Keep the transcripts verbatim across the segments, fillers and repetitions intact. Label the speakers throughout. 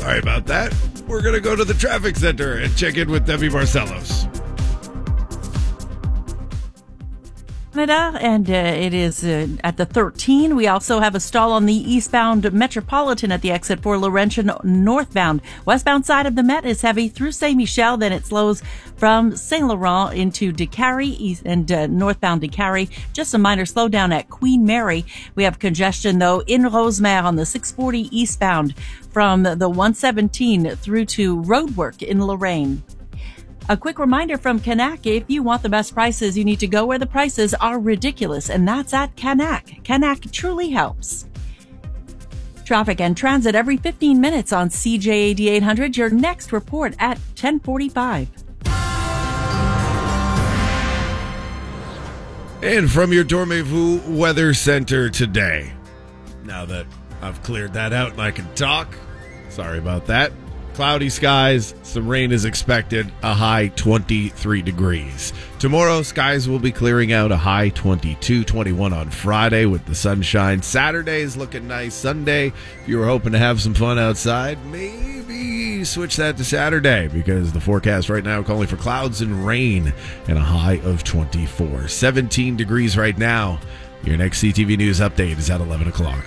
Speaker 1: Sorry about that. We're going to go to the traffic center and check in with Debbie Marcellos.
Speaker 2: Canada, and uh, it is uh, at the thirteen. We also have a stall on the eastbound Metropolitan at the exit for Laurentian northbound. Westbound side of the Met is heavy through Saint Michel, then it slows from Saint Laurent into Décarie east and uh, northbound Décarie. Just a minor slowdown at Queen Mary. We have congestion though in Rosemère on the six forty eastbound from the one seventeen through to Roadwork in Lorraine. A quick reminder from Canac, if you want the best prices, you need to go where the prices are ridiculous, and that's at Canac. Canac truly helps. Traffic and transit every fifteen minutes on C J A D eight hundred. Your next report at ten forty-five.
Speaker 1: And from your Dormez-vous Weather Center today. Now that I've cleared that out and I can talk, sorry about that. Cloudy skies, some rain is expected, a high twenty-three degrees. Tomorrow, skies will be clearing out, a high twenty-two, twenty-one on Friday with the sunshine. Saturday is looking nice. Sunday, if you were hoping to have some fun outside, maybe switch that to Saturday because the forecast right now calling for clouds and rain and a high of twenty-four. seventeen degrees right now. Your next C T V News update is at eleven o'clock.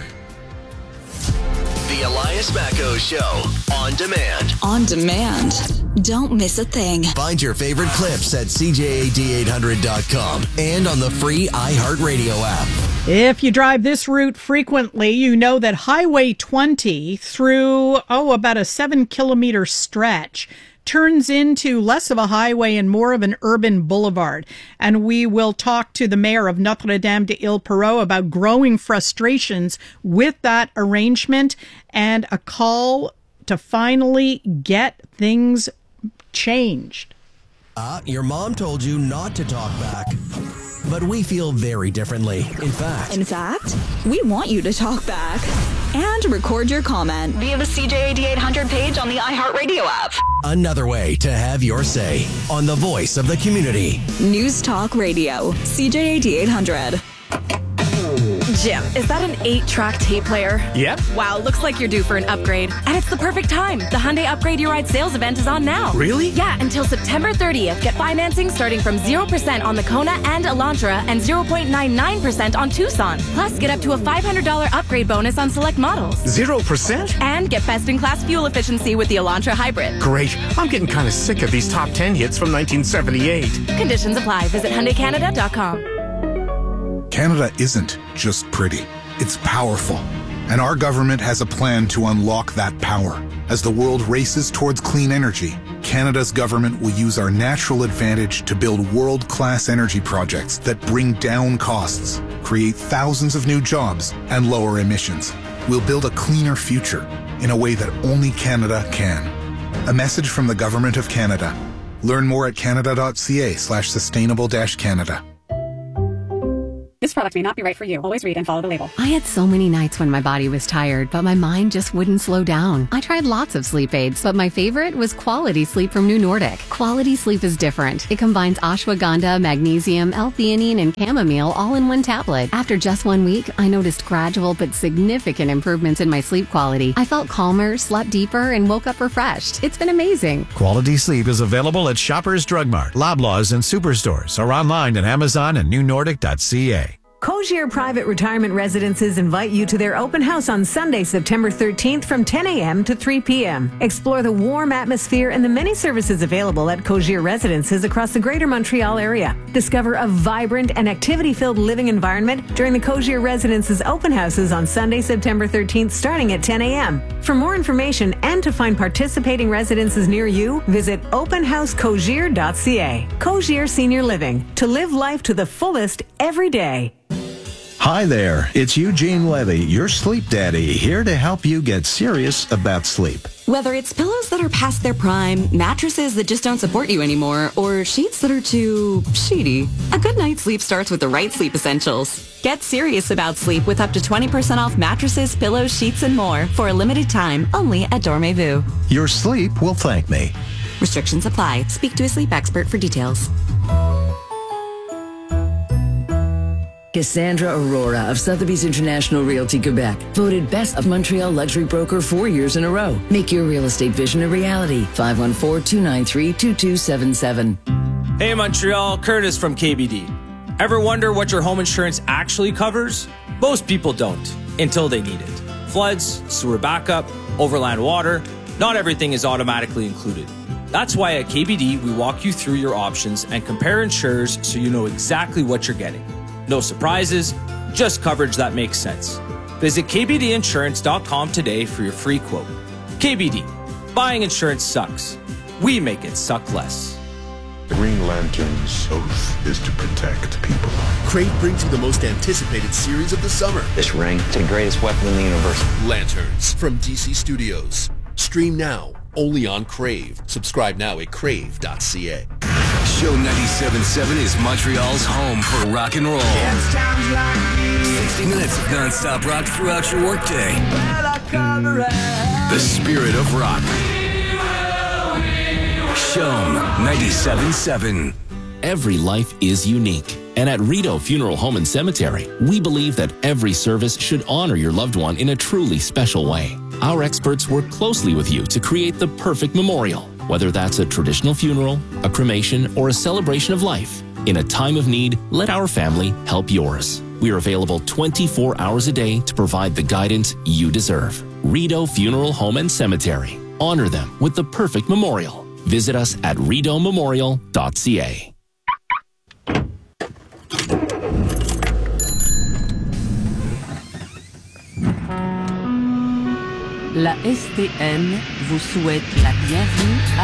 Speaker 3: The Elias Macco Show, on demand.
Speaker 4: On demand. Don't miss a thing.
Speaker 3: Find your favorite clips at C J A D eight hundred dot com and on the free iHeartRadio app.
Speaker 5: If you drive this route frequently, you know that Highway twenty through, oh, about a seven kilometer stretch turns into less of a highway and more of an urban boulevard. And we will talk to the mayor of Notre-Dame-de-Île-Perrot about growing frustrations with that arrangement and a call to finally get things changed.
Speaker 3: Uh, your mom told you not to talk back. But we feel very differently. In fact.
Speaker 4: In fact, we want you to talk back and record your comment via the C J A D eight hundred page on the iHeartRadio app.
Speaker 3: Another way to have your say on the voice of the community.
Speaker 4: News Talk Radio, C J A D eight hundred.
Speaker 6: Jim, is that an eight-track tape player?
Speaker 7: Yep.
Speaker 6: Wow, looks like you're due for an upgrade. And it's the perfect time. The Hyundai Upgrade Your Ride sales event is on now.
Speaker 7: Really?
Speaker 6: Yeah, until September thirtieth. Get financing starting from zero percent on the Kona and Elantra and zero point nine nine percent on Tucson. Plus, get up to a five hundred dollars upgrade bonus on select models.
Speaker 7: Zero percent?
Speaker 6: And get best-in-class fuel efficiency with the Elantra Hybrid.
Speaker 7: Great. I'm getting kind of sick of these top ten hits from nineteen seventy-eight.
Speaker 6: Conditions apply. Visit Hyundai Canada dot com.
Speaker 8: Canada isn't just pretty, it's powerful. And our government has a plan to unlock that power. As the world races towards clean energy, Canada's government will use our natural advantage to build world-class energy projects that bring down costs, create thousands of new jobs, and lower emissions. We'll build a cleaner future in a way that only Canada can. A message from the Government of Canada. Learn more at canada.ca slash sustainable dash Canada.
Speaker 9: This product may not be right for you. Always read and follow the label.
Speaker 10: I had so many nights when my body was tired, but my mind just wouldn't slow down. I tried lots of sleep aids, but my favorite was Quality Sleep from New Nordic. Quality Sleep is different. It combines ashwagandha, magnesium, L-theanine, and chamomile all in one tablet. After just one week, I noticed gradual but significant improvements in my sleep quality. I felt calmer, slept deeper, and woke up refreshed. It's been amazing.
Speaker 11: Quality Sleep is available at Shoppers Drug Mart, Loblaws, and Superstores, or online at Amazon and new nordic dot c a.
Speaker 12: Cogir Private Retirement Residences invite you to their open house on Sunday, September thirteenth from ten a.m. to three p.m. Explore the warm atmosphere and the many services available at Cogir Residences across the Greater Montreal area. Discover a vibrant and activity-filled living environment during the Cogir Residences open houses on Sunday, September thirteenth, starting at ten a.m. For more information and to find participating residences near you, visit open house cogir dot c a. Cogir Senior Living. To live life to the fullest every day.
Speaker 13: Hi there, it's Eugene Levy, your sleep daddy, here to help you get serious about sleep.
Speaker 4: Whether it's pillows that are past their prime, mattresses that just don't support you anymore, or sheets that are too sheety, a good night's sleep starts with the right sleep essentials. Get serious about sleep with up to twenty percent off mattresses, pillows, sheets, and more for a limited time only at Dormez-vous.
Speaker 13: Your sleep will thank me.
Speaker 4: Restrictions apply. Speak to a sleep expert for details.
Speaker 14: Cassandra Aurora of Sotheby's International Realty Quebec, voted Best of Montreal Luxury Broker four years in a row. Make your real estate vision a reality. five one four, two nine three, two two seven seven.
Speaker 15: Hey Montreal, Curtis from K B D. Ever wonder what your home insurance actually covers? Most people don't, until they need it. Floods, sewer backup, overland water, not everything is automatically included. That's why at K B D, we walk you through your options and compare insurers so you know exactly what you're getting. No surprises, just coverage that makes sense. Visit k b d insurance dot com today for your free quote. K B D, buying insurance sucks. We make it suck less.
Speaker 16: Green Lantern's oath is to protect people.
Speaker 17: Crave brings you the most anticipated series of the summer.
Speaker 18: This ring is the greatest weapon in the universe.
Speaker 17: Lanterns from D C Studios. Stream now, only on Crave. Subscribe now at crave dot c a.
Speaker 19: Show ninety-seven point seven is Montreal's home for rock and roll. sixty minutes of non-stop rock throughout your workday. The spirit of rock. Show ninety-seven point seven.
Speaker 20: Every life is unique. And at Rideau Funeral Home and Cemetery, we believe that every service should honor your loved one in a truly special way. Our experts work closely with you to create the perfect memorial, whether that's a traditional funeral, a cremation, or a celebration of life. In a time of need, let our family help yours. We are available twenty-four hours a day to provide the guidance you deserve. Rideau Funeral Home and Cemetery. Honor them with the perfect memorial. Visit us at rideau memorial dot c a.
Speaker 21: La S T N vous souhaite la bienvenue à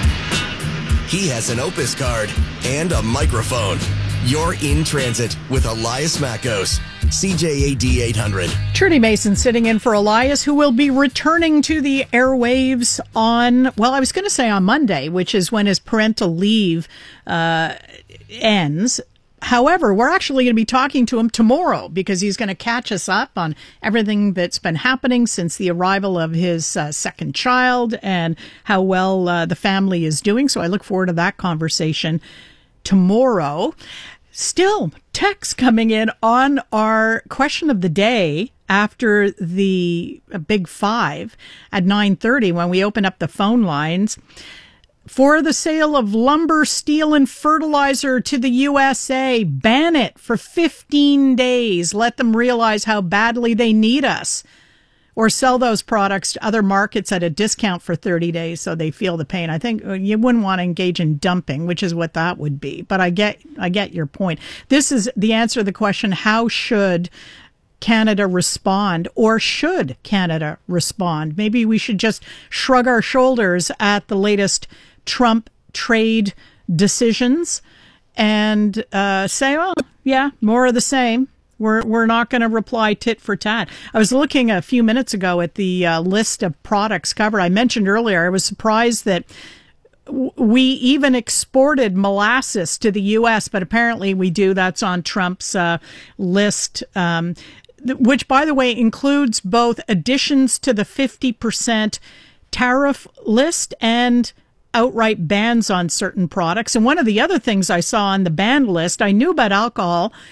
Speaker 21: bord.
Speaker 3: He has an Opus card and a microphone. You're in transit with Elias Makos, C J A D eight hundred.
Speaker 5: Trudy Mason sitting in for Elias, who will be returning to the airwaves on, well, I was going to say on Monday, which is when his parental leave uh, ends. However, we're actually going to be talking to him tomorrow because he's going to catch us up on everything that's been happening since the arrival of his uh, second child and how well uh, the family is doing. So I look forward to that conversation tomorrow. Still, texts coming in on our question of the day after the Big Five at nine thirty when we open up the phone lines. For the sale of lumber, steel, and fertilizer to the U S A, ban it for fifteen days. Let them realize how badly they need us. Or sell those products to other markets at a discount for thirty days so they feel the pain. I think you wouldn't want to engage in dumping, which is what that would be. But I get, I get your point. This is the answer to the question, how should Canada respond, or should Canada respond? Maybe we should just shrug our shoulders at the latest Trump trade decisions and uh, say, well, yeah, more of the same. We're we're not going to reply tit for tat. I was looking a few minutes ago at the uh, list of products covered. I mentioned earlier, I was surprised that w- we even exported molasses to the U S, but apparently we do. That's on Trump's uh, list, um, th- which, by the way, includes both additions to the fifty percent tariff list and outright bans on certain products. And one of the other things I saw on the banned list, I knew about alcohol